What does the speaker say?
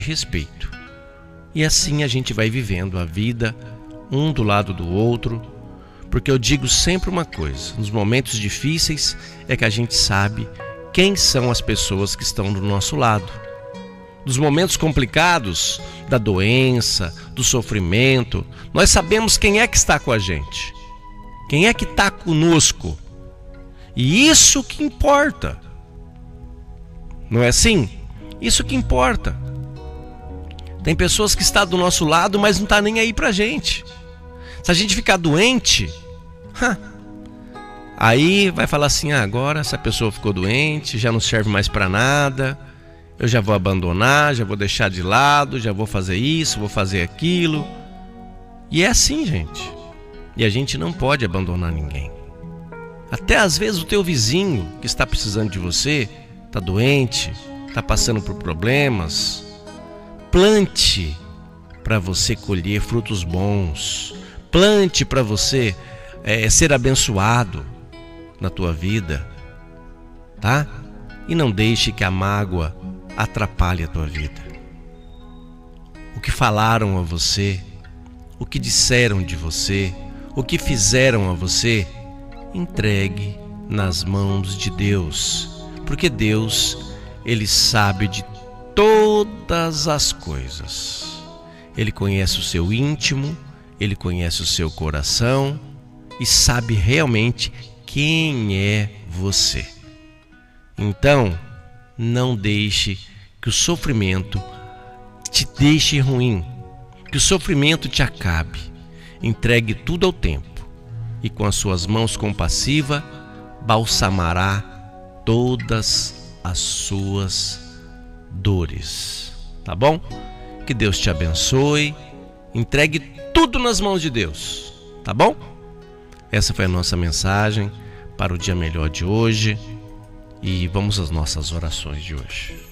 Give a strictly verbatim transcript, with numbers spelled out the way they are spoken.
respeito. E assim a gente vai vivendo a vida, um do lado do outro, porque eu digo sempre uma coisa: nos momentos difíceis é que a gente sabe quem são as pessoas que estão do nosso lado. Nos momentos complicados, da doença, do sofrimento, nós sabemos quem é que está com a gente, quem é que está conosco. E isso que importa. Não é assim? Isso que importa. Tem pessoas que estão do nosso lado, mas não estão nem aí pra gente. Se a gente ficar doente, huh, aí vai falar assim: ah, agora essa pessoa ficou doente, já não serve mais para nada, eu já vou abandonar, já vou deixar de lado, já vou fazer isso, vou fazer aquilo. E é assim, gente. E a gente não pode abandonar ninguém. Até às vezes o teu vizinho que está precisando de você, está doente, está passando por problemas. Plante para você colher frutos bons. Plante para você é, ser abençoado na tua vida, tá? E não deixe que a mágoa atrapalhe a tua vida. O que falaram a você, o que disseram de você, o que fizeram a você, entregue nas mãos de Deus, porque Deus, Ele sabe de todas as coisas. Ele conhece o seu íntimo, Ele conhece o seu coração e sabe realmente quem é você. Então, não deixe que o sofrimento te deixe ruim, que o sofrimento te acabe. Entregue tudo ao tempo e com as suas mãos compassivas balsamará todas as suas dores. Tá bom? Que Deus te abençoe. Entregue tudo nas mãos de Deus. Tá bom? Essa foi a nossa mensagem para o dia melhor de hoje. E vamos às nossas orações de hoje.